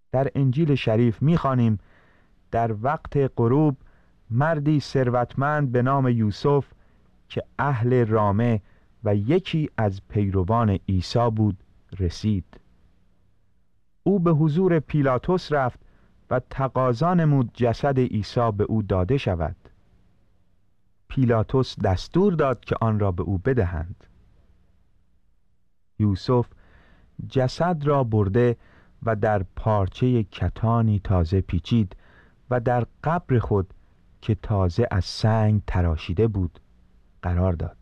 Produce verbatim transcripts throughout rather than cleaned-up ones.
در انجیل شریف می‌خوانیم در وقت غروب مردی ثروتمند به نام یوسف که اهل رامه و یکی از پیروان عیسی بود رسید. او به حضور پیلاطس رفت و تقاضا نمود جسد عیسی به او داده شود. پیلاطس دستور داد که آن را به او بدهند. یوسف جسد را برده و در پارچه کتانی تازه پیچید و در قبر خود که تازه از سنگ تراشیده بود قرار داد.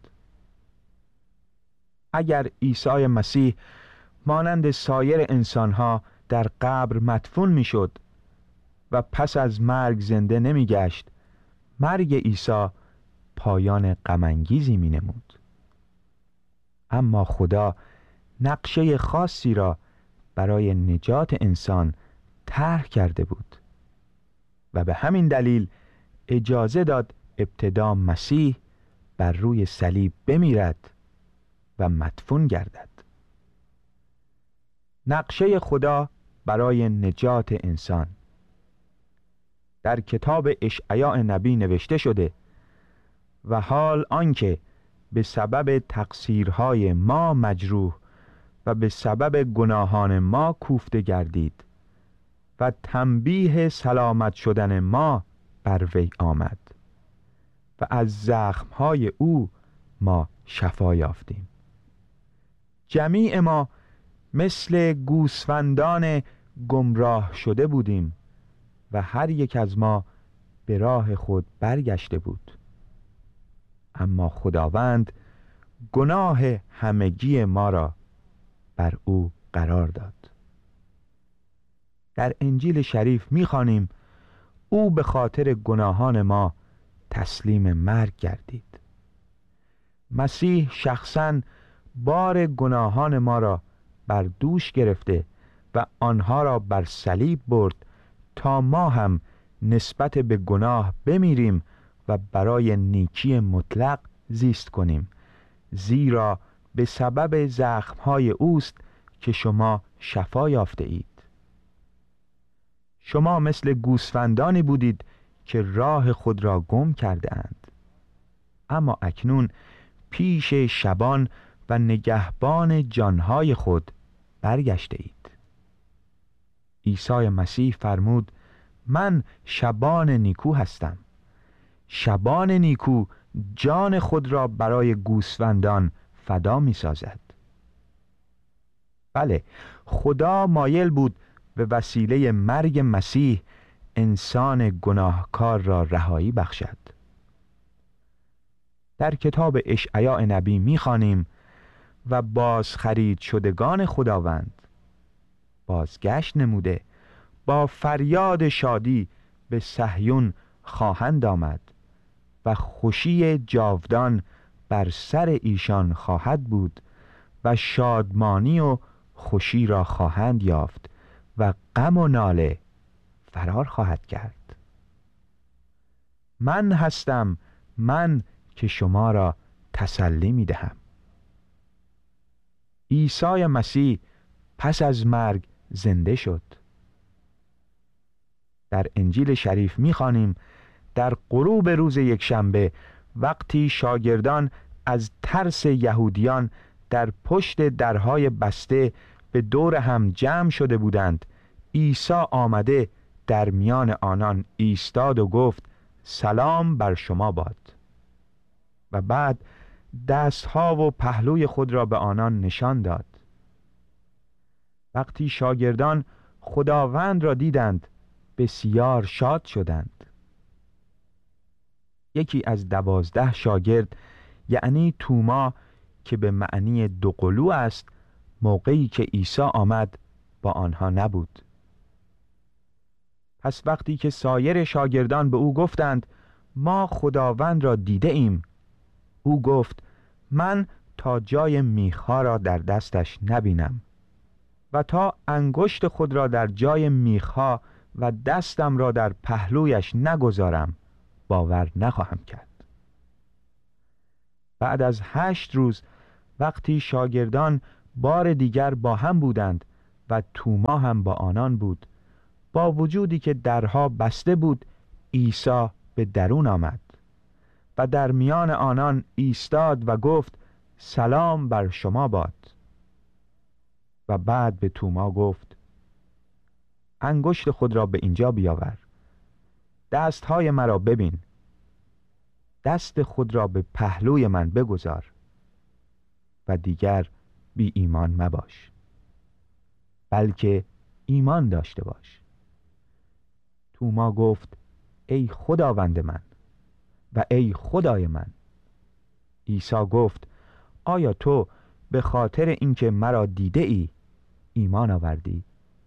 اگر عیسی مسیح مانند سایر انسانها در قبر مدفون میشد و پس از مرگ زنده نمی گشت، مرگ عیسی پایان غم‌انگیزی می نمود. اما خدا نقشه خاصی را برای نجات انسان طرح کرده بود و به همین دلیل اجازه داد ابتدا مسیح بر روی صلیب بمیرد و مدفون گردد. نقشه خدا برای نجات انسان در کتاب اشعیا نبی نوشته شده و حال آنکه به سبب تقصیرهای ما مجروح و به سبب گناهان ما کوفته گردید و تنبیه سلامت شدن ما بر وی آمد و از زخمهای او ما شفا یافتیم. جمیع ما مثل گوسفندان گمراه شده بودیم و هر یک از ما به راه خود برگشته بود، اما خداوند گناه همگی ما را بر او قرار داد. در انجیل شریف می‌خوانیم او به خاطر گناهان ما تسلیم مرگ گردید. مسیح شخصاً بار گناهان ما را بر دوش گرفته و آنها را بر صلیب برد تا ما هم نسبت به گناه بمیریم و برای نیکی مطلق زیست کنیم، زیرا به سبب زخمهای اوست که شما شفا یافته اید. شما مثل گوسفندانی بودید که راه خود را گم کرده اند، اما اکنون پیش شبان و نگهبان جانهای خود برگشته اید. عیسی مسیح فرمود من شبان نیکو هستم. شبان نیکو جان خود را برای گوسفندان فدا می سازد. بله، خدا مایل بود به وسیله مرگ مسیح انسان گناهکار را رهایی بخشد. در کتاب اشعیا نبی می‌خوانیم و باز خرید شدگان خداوند بازگشت نموده با فریاد شادی به صهیون خواهند آمد و خوشی جاودان بر سر ایشان خواهد بود و شادمانی و خوشی را خواهند یافت و غم و ناله فرار خواهد کرد. من هستم، من که شما را تسلی می دهم. عیسی مسیح پس از مرگ زنده شد. در انجیل شریف می خوانیم در غروب روز یکشنبه وقتی شاگردان از ترس یهودیان در پشت درهای بسته به دور هم جمع شده بودند، عیسی آمده در میان آنان ایستاد و گفت سلام بر شما باد و بعد دستها و پهلوی خود را به آنان نشان داد. وقتی شاگردان خداوند را دیدند بسیار شاد شدند. یکی از دوازده شاگرد یعنی توما که به معنی دوقلو است موقعی که عیسی آمد با آنها نبود. پس وقتی که سایر شاگردان به او گفتند ما خداوند را دیده ایم، او گفت من تا جای میخها را در دستش نبینم و تا انگشت خود را در جای میخها و دستم را در پهلویش نگذارم باور نخواهم کرد. بعد از هشت روز وقتی شاگردان بار دیگر با هم بودند و توما هم با آنان بود، با وجودی که درها بسته بود عیسی به درون آمد و در میان آنان ایستاد و گفت سلام بر شما باد. و بعد به توما گفت انگشت خود را به اینجا بیاور، دستهای مرا ببین، دست خود را به پهلوی من بگذار و دیگر بی ایمان مباش، بلکه ایمان داشته باش. توما گفت ای خداوند من و ای خدای من. عیسی گفت آیا تو به خاطر اینکه مرا دیده ای ایمان آوردی؟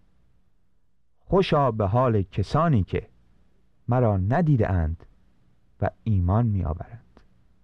خوشا به حال کسانی که مرا ندیده اند و ایمان می آورند.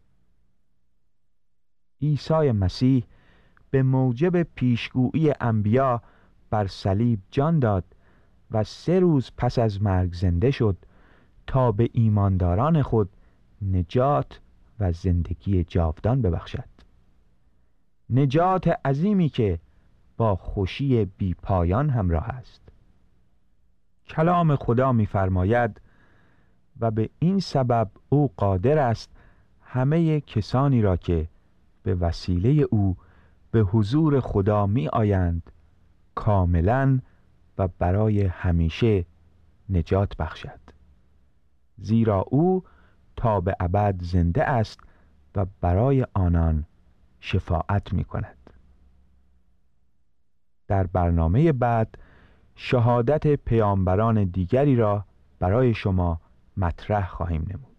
عیسی مسیح به موجب پیشگویی انبیا بر صلیب جان داد و سه روز پس از مرگ زنده شد تا به ایمانداران خود نجات و زندگی جاودان ببخشد. نجات عظیمی که با خوشی بی پایان همراه است. کلام خدا می‌فرماید و به این سبب او قادر است همه کسانی را که به وسیله او به حضور خدا می آیند کاملاً و برای همیشه نجات بخشد، زیرا او تا به ابد زنده است و برای آنان شفاعت می کند. در برنامه بعد شهادت پیامبران دیگری را برای شما مطرح خواهیم نمود.